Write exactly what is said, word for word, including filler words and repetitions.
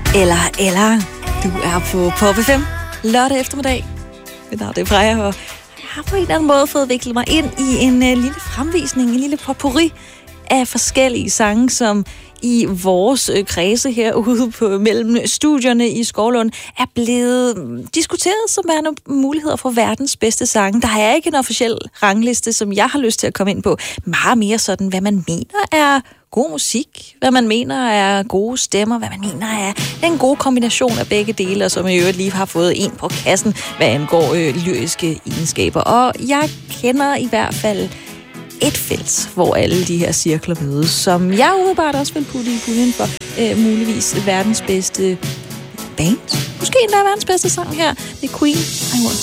Eller, eller, du er på Pop F M lørdag eftermiddag. Mit navn er Freja, og jeg har på en eller anden måde fået viklet mig ind i en uh, lille fremvisning, en lille potpourri af forskellige sange, som i vores øh, kredse herude på mellem studierne i Skovlund er blevet diskuteret som værende muligheder for verdens bedste sange. Der er ikke en officiel rangliste, som jeg har lyst til at komme ind på. Meget mere sådan, hvad man mener er god musik, hvad man mener er gode stemmer, hvad man mener er en god kombination af begge dele, og som i øvrigt lige har fået en på kassen, hvad angår øh, lyriske egenskaber. Og jeg kender i hvert fald et felt, hvor alle de her cirkler mødes, som jeg umiddelbart også vil putte i puljen for øh, muligvis verdens bedste band. Måske endda verdens bedste sang her. Det er Queen. I Want